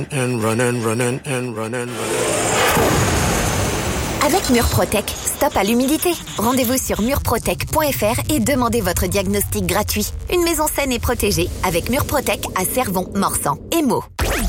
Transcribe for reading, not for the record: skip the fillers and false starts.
And run and run and run and run. Avec Murprotec, stop à l'humidité. Rendez-vous sur murprotec.fr et demandez votre diagnostic gratuit. Une maison saine et protégée avec Murprotec à Cervon, Morsan et Meaux.